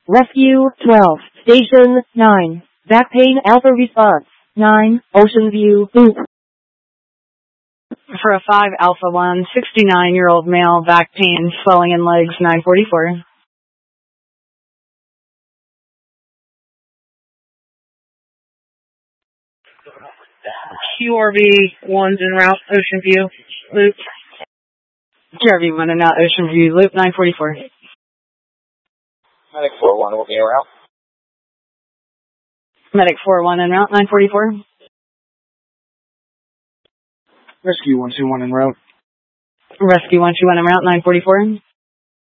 Rescue 12, Station 9, back pain Alpha response 9, Ocean View Loop. For a 5 Alpha 1, 69-year-old male, back pain, swelling in legs, 944. QRV 1's en route, Ocean View Loop. QRV 1 and out, Ocean View Loop, 944. Medic 4-1 will be en route. Medic 4-1 en route, 944. Rescue 121 en route. Rescue 121 en route, 944.